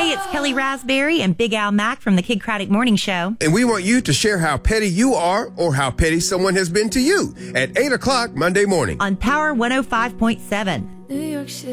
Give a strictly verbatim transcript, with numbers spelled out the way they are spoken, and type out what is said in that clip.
Hey, it's Kelly Raspberry and Big Al Mack from the Kid Craddock Morning Show. And we want you to share how petty you are or how petty someone has been to you at eight o'clock Monday morning. On Power one oh five point seven. New York City.